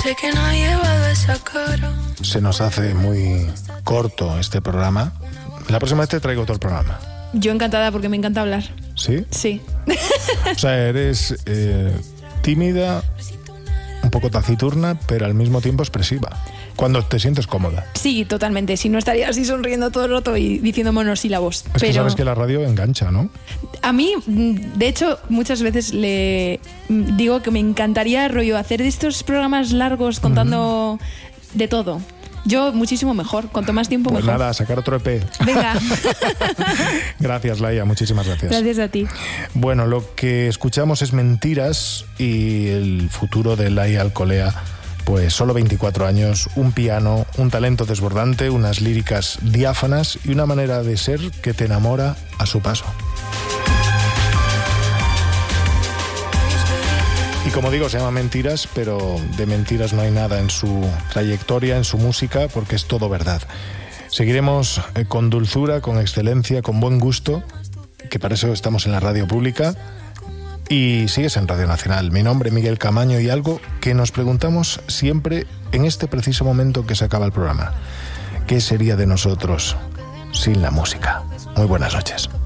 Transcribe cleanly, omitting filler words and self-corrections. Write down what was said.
Sé que no ha llevado esa cara. Se nos hace muy corto este programa. La próxima vez te traigo otro programa. Yo encantada porque me encanta hablar. ¿Sí? Sí. O sea, eres tímida, un poco taciturna, pero al mismo tiempo expresiva. Cuando te sientes cómoda. Sí, totalmente. Si no estaría así sonriendo todo el rato y diciendo monosílabos. Es que sabes que la radio engancha, ¿no? A mí, de hecho, muchas veces le digo que me encantaría, rollo, hacer estos programas largos contando de todo. Yo muchísimo mejor, cuanto más tiempo pues mejor. Nada, sacar otro EP. Venga. Gracias, Laia, muchísimas gracias. Gracias a ti. Bueno, lo que escuchamos es Mentiras y el futuro de Laia Alcolea. Pues solo 24 años, un piano, un talento desbordante, unas líricas diáfanas y una manera de ser que te enamora a su paso. Y como digo, se llama Mentiras, pero de mentiras no hay nada en su trayectoria, en su música, porque es todo verdad. Seguiremos con dulzura, con excelencia, con buen gusto, que para eso estamos en la radio pública. Y sigues en Radio Nacional. Mi nombre es Miguel Camaño y algo que nos preguntamos siempre en este preciso momento que se acaba el programa. ¿Qué sería de nosotros sin la música? Muy buenas noches.